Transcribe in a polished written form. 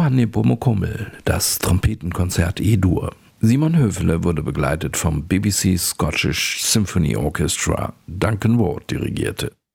Johann Nepomuk Hummel, das Trompetenkonzert E-Dur. Simon Höfele wurde begleitet vom BBC Scottish Symphony Orchestra. Duncan Ward dirigierte.